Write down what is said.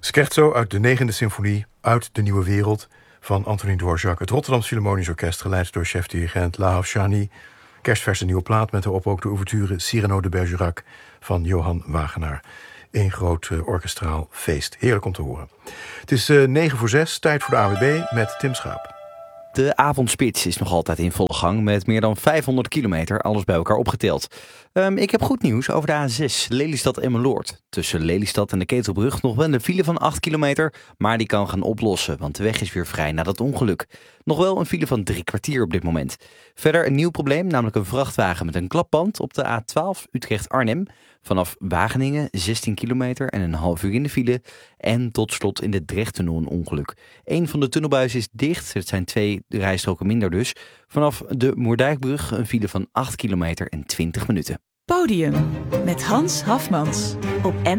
Scherzo uit de 9e symfonie uit de Nieuwe Wereld van Antonin Dvorak. Het Rotterdamse Philharmonisch Orkest, geleid door chef-dirigent Lahav Shani. Kerstverse nieuwe plaat met daarop ook de ouverture Cyrano de Bergerac van Johan Wagenaar. Een groot orkestraal feest. Heerlijk om te horen. Het is 5:09, tijd voor de AWB met Tim Schaap. De avondspits is nog altijd in volle gang met meer dan 500 kilometer, alles bij elkaar opgeteld. Ik heb goed nieuws over de A6, Lelystad-Emmeloord. Tussen Lelystad en de Ketelbrug nog wel een file van 8 kilometer, maar die kan gaan oplossen, want de weg is weer vrij na dat ongeluk. Nog wel een file van 3 kwartier op dit moment. Verder een nieuw probleem, namelijk een vrachtwagen met een klapband op de A12 Utrecht-Arnhem. Vanaf Wageningen 16 kilometer en een half uur in de file. En tot slot in de Drechttunnel een ongeluk. Een van de tunnelbuizen is dicht, het zijn 2 rijstroken minder dus. Vanaf de Moerdijkbrug een file van 8 kilometer en 20 minuten. Podium met Hans Hafmans op